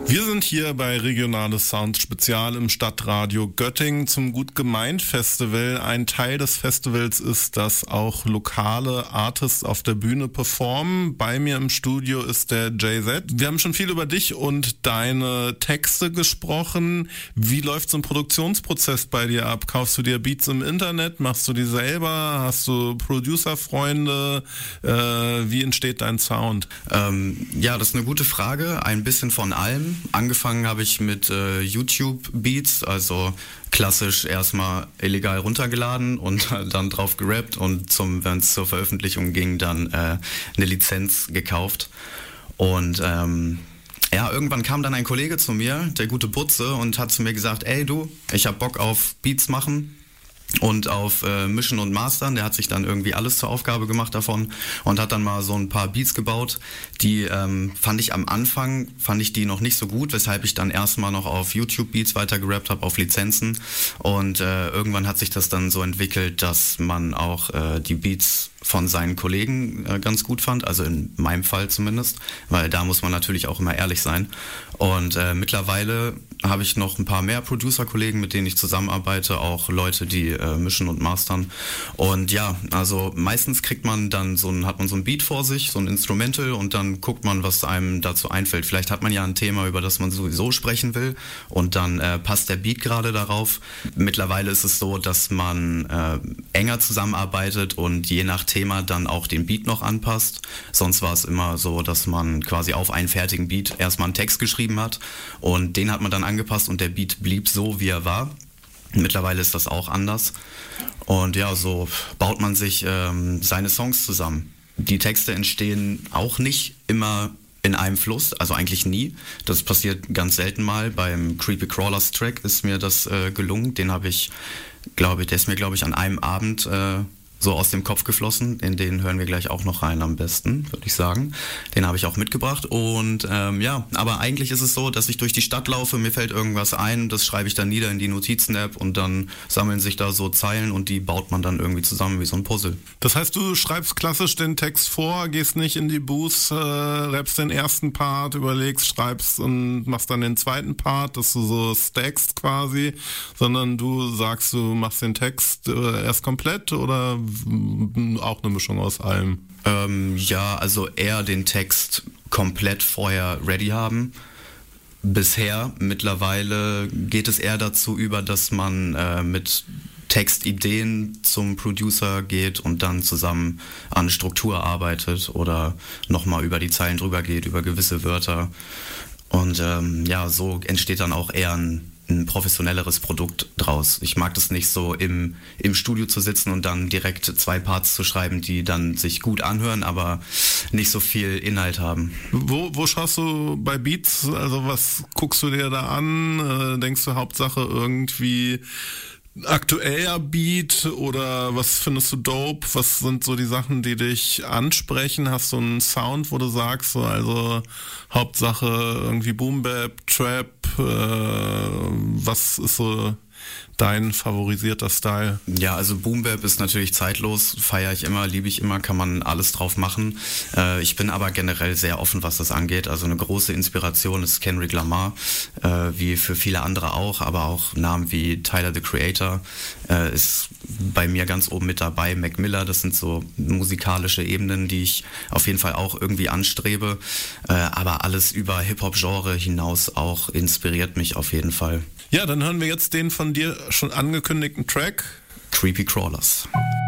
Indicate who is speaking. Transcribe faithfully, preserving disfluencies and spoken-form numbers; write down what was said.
Speaker 1: Wir sind hier bei Regionales Sound Spezial im Stadtradio Göttingen zum Gut gemeint Festival. Ein Teil des Festivals ist, dass auch lokale Artists auf der Bühne performen. Bei mir im Studio ist der Jay Z. Wir haben schon viel über dich und deine Texte gesprochen. Wie läuft so ein Produktionsprozess bei dir ab? Kaufst du dir Beats im Internet? Machst du die selber? Hast du Producer-Freunde? Äh, wie entsteht dein Sound?
Speaker 2: Ähm, ja, das ist eine gute Frage. Ein bisschen von allem. Angefangen habe ich mit äh, YouTube-Beats, also klassisch erstmal illegal runtergeladen und dann drauf gerappt und zum, wenn es zur Veröffentlichung ging, dann äh, eine Lizenz gekauft. Und ähm, ja, irgendwann kam dann ein Kollege zu mir, der gute Butze, und hat zu mir gesagt, ey du, ich hab Bock auf Beats machen und auf äh, Mischen und Mastern. Der hat sich dann irgendwie alles zur Aufgabe gemacht davon und hat dann mal so ein paar Beats gebaut. Die ähm, fand ich am Anfang, fand ich die noch nicht so gut, weshalb ich dann erstmal noch auf YouTube-Beats weiter gerappt habe, auf Lizenzen. Und äh, irgendwann hat sich das dann so entwickelt, dass man auch äh, die Beats von seinen Kollegen äh, ganz gut fand, also in meinem Fall zumindest, weil da muss man natürlich auch immer ehrlich sein. Und äh, mittlerweile habe ich noch ein paar mehr Producer-Kollegen, mit denen ich zusammenarbeite, auch Leute, die äh, mischen und mastern. Und ja, also meistens kriegt man dann so ein, hat man so ein Beat vor sich, so ein Instrumental, und dann guckt man, was einem dazu einfällt. Vielleicht hat man ja ein Thema, über das man sowieso sprechen will, und dann äh, passt der Beat gerade darauf. Mittlerweile ist es so, dass man äh, enger zusammenarbeitet und je nach Thema dann auch den Beat noch anpasst. Sonst war es immer so, dass man quasi auf einen fertigen Beat erstmal einen Text geschrieben hat und den hat man dann angepasst und der Beat blieb so, wie er war. Mittlerweile ist das auch anders. Und ja, so baut man sich ähm, seine Songs zusammen. Die Texte entstehen auch nicht immer in einem Fluss, also eigentlich nie. Das passiert ganz selten mal. Beim Creepy Crawlers Track ist mir das äh, gelungen. Den habe ich, glaube ich, der ist mir, glaube ich, an einem Abend äh, so aus dem Kopf geflossen. In den hören wir gleich auch noch rein am besten, würde ich sagen. Den habe ich auch mitgebracht. Und ähm, ja, aber eigentlich ist es so, dass ich durch die Stadt laufe, mir fällt irgendwas ein, das schreibe ich dann nieder in die Notizen-App und dann sammeln sich da so Zeilen und die baut man dann irgendwie zusammen wie so ein Puzzle.
Speaker 1: Das heißt, du schreibst klassisch den Text vor, gehst nicht in die Booth, äh, rappst den ersten Part, überlegst, schreibst und machst dann den zweiten Part, dass du so stackst quasi, sondern du sagst, du machst den Text äh, erst komplett oder auch eine Mischung aus allem?
Speaker 2: Ähm, ja, also eher den Text komplett vorher ready haben. Bisher, mittlerweile geht es eher dazu über, dass man äh, mit Textideen zum Producer geht und dann zusammen an Struktur arbeitet oder nochmal über die Zeilen drüber geht, über gewisse Wörter. Und ähm, ja, so entsteht dann auch eher ein ein professionelleres Produkt draus. Ich mag das nicht so im, im Studio zu sitzen und dann direkt zwei Parts zu schreiben, die dann sich gut anhören, aber nicht so viel Inhalt haben.
Speaker 1: Wo, wo schaust du bei Beats, also was guckst du dir da an? Denkst du Hauptsache irgendwie aktueller Beat oder was findest du dope? Was sind so die Sachen, die dich ansprechen? Hast du einen Sound, wo du sagst, so, also Hauptsache irgendwie Boom Bap, Trap, äh, was ist so dein favorisierter Style?
Speaker 2: Ja, also Boom Bap ist natürlich zeitlos, feiere ich immer, liebe ich immer, kann man alles drauf machen. Äh, ich bin aber generell sehr offen, was das angeht. Also eine große Inspiration ist Kendrick Lamar, äh, wie für viele andere auch, aber auch Namen wie Tyler, the Creator, äh, ist bei mir ganz oben mit dabei. Mac Miller, das sind so musikalische Ebenen, die ich auf jeden Fall auch irgendwie anstrebe. Äh, aber alles über Hip-Hop-Genre hinaus auch inspiriert mich auf jeden Fall.
Speaker 1: Ja, dann hören wir jetzt den von dir schon angekündigten Track.
Speaker 2: Creepy Crawlers.